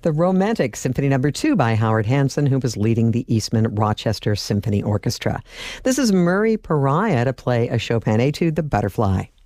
The Romantic Symphony No. 2 by Howard Hanson, who was leading the Eastman Rochester Symphony Orchestra. This is Murray Pariah to play a Chopin etude, The Butterfly.